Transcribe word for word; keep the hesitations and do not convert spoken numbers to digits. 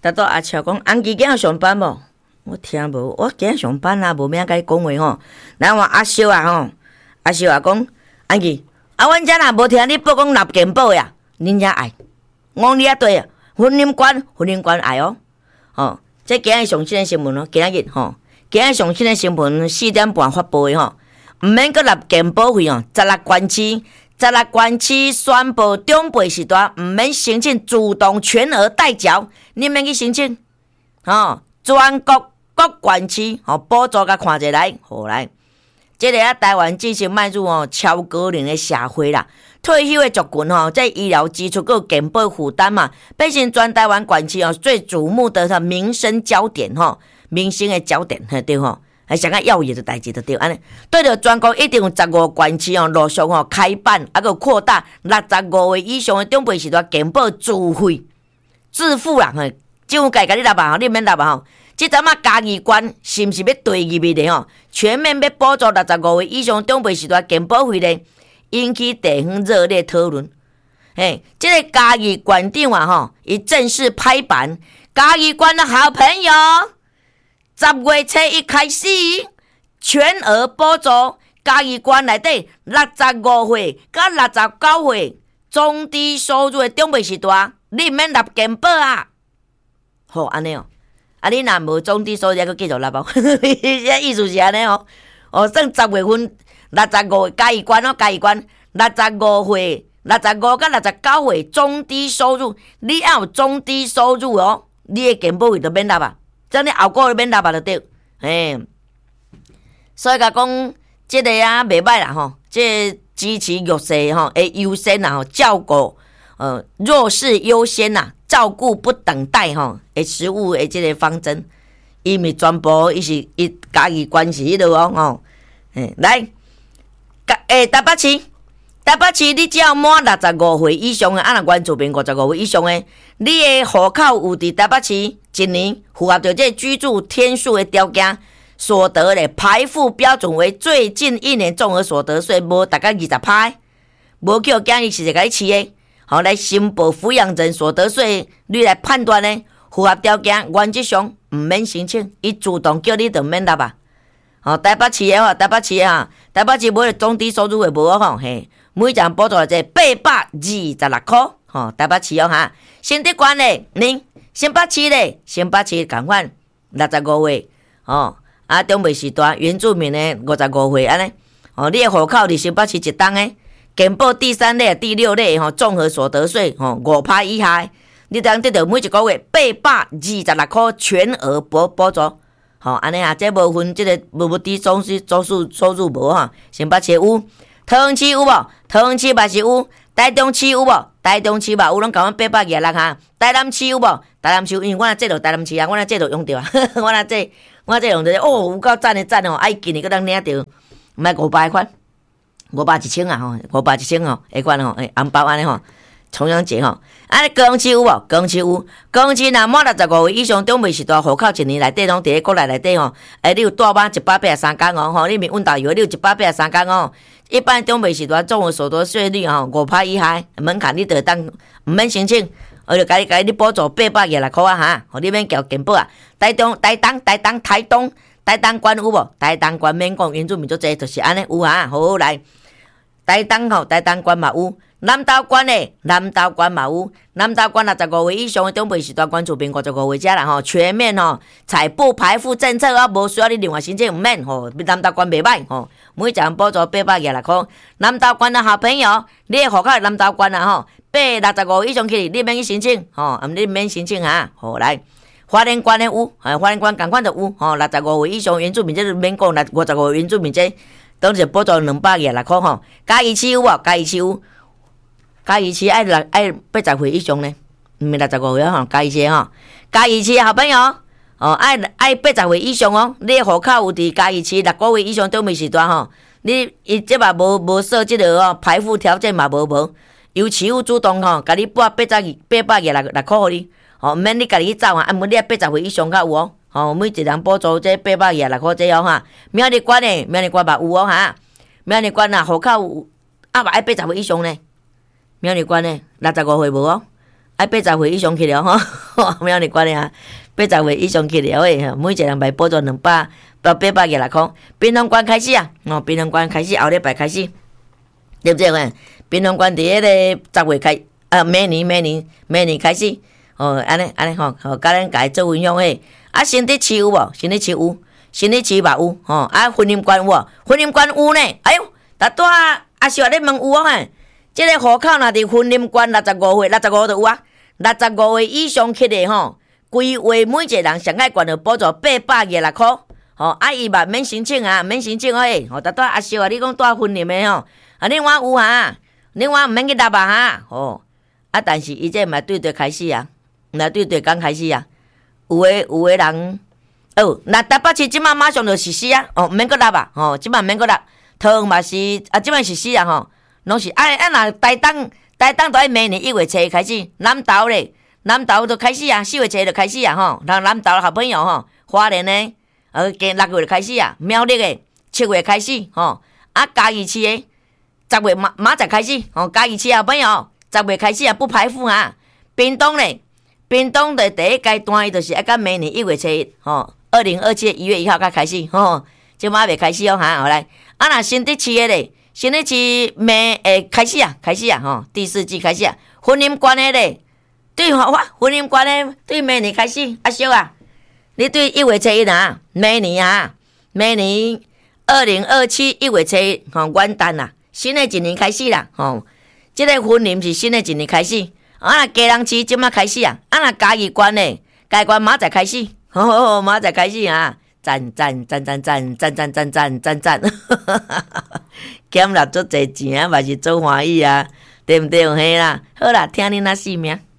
达到阿笑讲，安琪今日上班无？我听无，我今日上班啊，无咩甲伊讲话吼。然后阿笑啊吼，阿笑啊讲，安琪，啊，阮遮若无听你报讲立健保呀，恁遮爱，我你啊对啊，婚姻观，婚姻观爱哦。哦，这今日上新的新闻哦，今日吼，今日上新的新闻四点半发布的吼，毋免阁立健保费哦，十六县市。十六县市宣布长辈时代毋免申请，自动全额代缴，你免去申请。哦，全国各县市哦补助甲看者来，好来。这个啊，台湾进行迈入哦超高龄的社会啦，退休的族群吼，在医疗支出个健保负担嘛，变成全台湾县市哦最瞩目的民生焦点吼，民生的焦点对吼。还上较耀眼的代志就对安尼，对着全国一定有十五县市哦，陆续哦开办，啊个扩大六十五岁以上的长辈时代健保自费自付啦，吼，政府家己来办吼，你免来办吼。即阵啊，嘉义县是毋是要对入去的吼？全面要补助六十五岁以上长辈时代健保费咧，引起地方热烈讨论。嘿，即、这个嘉义县长啊吼，伊正式拍板，嘉义县的好朋友。十月初一开始，全额补助嘉义县内底六十五岁到六十九岁中低收入的长辈时代，你免纳健保啊！好安尼哦，啊你若无中低收入，阁继续纳保。这意思是安尼哦。哦，算十月份六十五岁嘉义县哦，嘉义县六十五岁、六十五到六十九岁中低收入，你要有中低收入哦，你的健保费就免纳啊。这你后个月免纳吧就对，嘿，所以甲讲，即个啊袂歹啦吼，即支持弱势吼，会优先啦吼，照顾呃弱势优先啦，照顾不等待吼，诶食物诶即个方针，伊咪全部伊是伊家己关系迄落哦吼，嘿，来，诶台北市。台北市，你只要满六十五岁以上的，啊，若原住民五十五岁以上的，你的户口有伫台北市一年符合着这居住天数的条件，所得咧排付标准为最近一年综合所得税无达到二十趴，无叫囝儿是甲你饲的，好来申报抚养人所得税率来判断呢，符合条件原则上毋免申请，伊自动叫你就免纳吧。哦，台北市的吼，台北市啊，台北市无咧中低收入的无吼嘿。每张补助这八百二十六块，吼、哦，台北市哦哈，新竹县嘞，您新北市嘞，新北市共款六十五岁，哦，啊，中辈时代原住民的五十五岁安尼，哦，你的户口伫新北市一档诶，健保第三类、第六类吼，综合所得税吼五趴以下，你当得到每一个月八百二十六块全额补补助，吼、哦，安尼啊，这无分这个无无低收入收入收入无哈，新北市有。桃园市有无？桃园市嘛是有，台中市有无？台中市嘛有，拢甲阮八百二十六哈。台南市有无？台南市有，因为我若这落台南市啊，我若这落用着啊，我若这我这用着哦，有够赞的赞哦，爱今年个当领着，毋爱五百块，五百一千啊吼，五百一千吼，迄款吼，诶，红包安尼吼，重阳节吼，啊，高雄市有无？高雄市有，高雄市若满六十五岁以上长辈时代户口一年内底拢伫咧国内内底吼，诶，你有大班一百八十三天哦，吼，你免阮导游，你有一百八十三天哦。一般长辈时代综合所得税率吼五趴以下门槛，你就当毋免申请，我就甲你甲你补助八百二十六块啊哈，互你免交健保啊。台东、台东、台东、台东、台东县有无？台东县免讲原住民足济，就是安尼有哈，好好来。台东吼，台东县嘛有。南投县诶，南投县嘛有，南投县六十五岁以上的长辈时代关注民五十五岁者啦吼，全面吼采不排付政策啊，无需要你另外申请，毋免吼，南投县袂歹吼，每一人补助八百二十六块。南投县的好朋友，你的户口南投县啊吼，八六十五以上去，你免去申请吼，毋你免申请哈，好来。花莲县的有，哎，花莲县共款就有吼，六十五岁以上原住民，这是免讲，六五十五岁原住民这当是补助两百二十六块吼。嘉义市有无？嘉义市有。嘉义市爱六爱八十岁以上呢，毋是六十五岁吼，嘉义市吼，嘉义市好朋友哦，爱爱八十岁以上哦，你的户口有伫嘉义市六个月以上长辈时段吼，你伊即嘛无无设即个哦排付条件嘛无无，由市府主动吼，甲你拨八十二八百二十六块互你，吼，毋免你家己去走啊，啊，毋你啊八十岁以上较有哦，吼，每一人补助这八百二十六块这哦哈，苗栗县诶，苗栗县嘛有哦哈，苗栗县啊户口有啊嘛爱八十岁以上呢。苗栗县呢，六十五岁无哦， 啊，八十岁以上去了吼，没有你管的啊。八十岁以上去了诶，每一个人买补助两百到八百廿六块。槟榔馆开始啊，哦，槟榔馆开始后礼拜开始，对不对个？槟榔馆伫迄个十月开，啊，明年明年明年开始，哦，安尼安尼吼，吼，甲咱家做分享诶。啊，新竹市有无？新竹市有，新竹市嘛有，吼，啊，婚姻馆有无？婚姻馆有呢。哎呦，大大阿秀咧问有哦嘿，即个户口若伫婚姻馆六十五岁，六十五就有啊，六十五岁以上去的吼。规划每一个人上爱悬的补助八百廿六块，吼、哦、啊伊嘛免申请啊，免申请诶，吼、哦，大大阿秀啊，你讲带婚姻的吼，啊另外有哈，另外毋免去纳啊哈，吼啊，但是伊这嘛对对开始啊，嘛对对刚开始啊，有诶有诶人，哦，那台北市即马马上就实施啊，哦，毋免搁纳啊，吼、哦，即马毋免搁纳，桃嘛是啊，即马实施啊，吼，拢是啊啊，若台东台东都爱明年一月初开始，南投咧。南投就开始啊，四月初就开始啊，吼，人南投好朋友吼，花莲呢，呃，今六月就开始啊，苗栗的七月开始，吼，啊，嘉义市的十月马马才开始，吼，嘉义市好朋友十月开始啊，不排付啊，屏东呢，屏东的第一阶段伊就是要到明年一月初，吼，二零二七一月一号才开始，吼，即马未开始哦，哈，好来，啊，那新竹市的咧，新竹市明诶开始啊，开始啊，吼，第四季开始啊，婚姻关的咧。对我我婚姻观呢？对明年开始，阿秀啊，你对一月初一啊，明年啊，明年二零二七一月初吼元旦啦，新的一年开始啦，吼，这个婚姻是新的一年开始，啊，家人市即马开始啊，啊，那嘉义县呢，嘉义县马仔开始，吼、哦，马仔开始啊，赞赞赞赞赞赞赞赞赞赞赞，减了足侪钱啊，嘛是做欢喜啊，对不对？嘿啦，好啦，听你那四名。